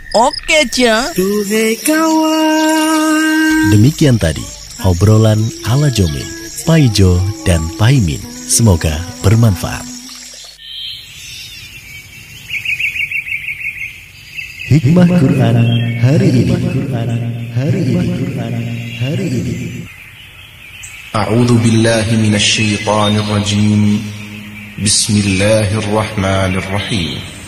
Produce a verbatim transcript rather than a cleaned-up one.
Oke, Cia. Duhai kawan. Demikian tadi obrolan ala Jomin, Paijo dan Paimin. Semoga bermanfaat. Hikmah Quran hari ini. Hari ini. Hari ini. A'udzu billahi minasy syaithanir rajim. Bismillahirrahmanirrahim.